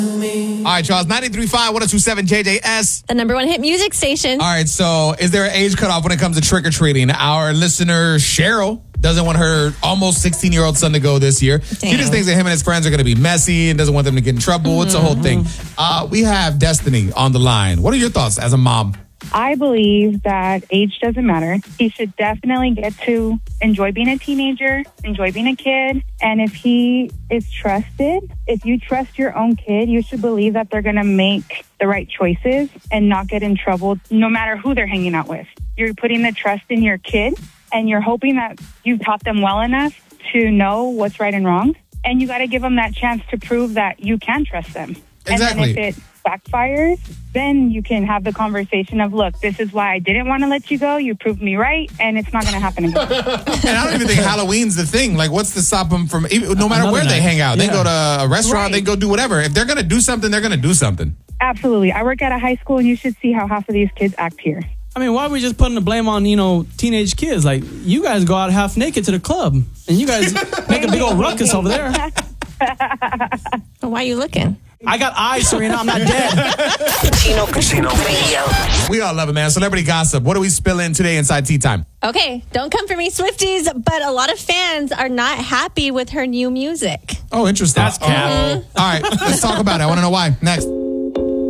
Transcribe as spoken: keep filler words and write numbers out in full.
All right, Charles, ninety-three point five, one oh two point seven J J S. The number one hit music station. All right, so is there an age cutoff when it comes to trick-or-treating? Our listener, Cheryl, doesn't want her almost sixteen-year-old son to go this year. Damn. She just thinks that him and his friends are going to be messy and doesn't want them to get in trouble. Mm-hmm. It's a whole thing. Uh, we have Destiny on the line. What are your thoughts as a mom? I believe that age doesn't matter. He should definitely get to enjoy being a teenager, enjoy being a kid. And if he is trusted, if you trust your own kid, you should believe that they're going to make the right choices and not get in trouble no matter who they're hanging out with. You're putting the trust in your kid and you're hoping that you've taught them well enough to know what's right and wrong. And you got to give them that chance to prove that you can trust them. Exactly. And then if it backfires, then you can have the conversation of, look, this is why I didn't want to let you go. You proved me right, and it's not going to happen again. And I don't even think Halloween's the thing. Like, what's to stop them from, no matter Another where night. they hang out. They Yeah. go to a restaurant, Right. they go do whatever. If they're going to do something, they're going to do something. Absolutely. I work at a high school, and you should see how half of these kids act here. I mean, why are we just putting the blame on, you know, teenage kids? Like, you guys go out half naked to the club, and you guys make a big old ruckus over there. Why are you looking? I got eyes, Serena. I'm not dead. Chino Casino Radio. We all love it, man. Celebrity gossip. What do we spill in today inside Tea Time? Okay, don't come for me, Swifties, but a lot of fans are not happy with her new music. Oh, interesting. That's cap. All right, let's talk about it. I want to know why. Next.